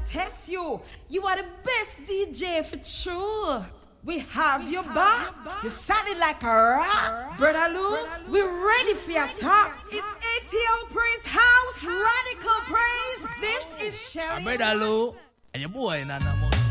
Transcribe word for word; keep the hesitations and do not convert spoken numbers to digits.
test you. You are the best D J for true. We have your back. You sounded like a rock. Brother Lou, we're ready for your talk. It's A T O Praise House, Radical Praise. This is Shelly. Brother Lou, and your boy Nana Mos.